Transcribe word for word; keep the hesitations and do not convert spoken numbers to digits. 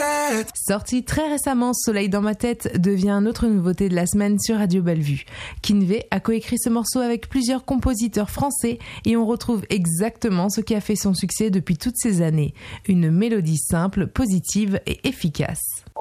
tête. Sorti très récemment, Soleil dans ma tête devient une autre nouveauté de la semaine sur Radio Bellevue. Kinvey a coécrit ce morceau avec plusieurs compositeurs français et on retrouve exactement ce qui a fait son succès depuis toutes ces années. Une mélodie simple, positive et efficace.